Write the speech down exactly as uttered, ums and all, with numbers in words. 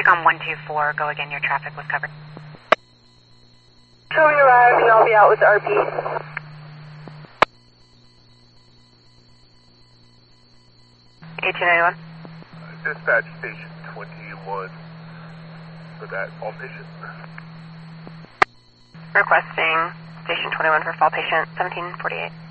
Take on one two four, go again, your traffic was covered. Show me arrive and I'll be out with the R P. eighteen ninety-one. Uh, dispatch station twenty-one for that fall patient. Requesting station twenty-one for fall patient seventeen forty-eight.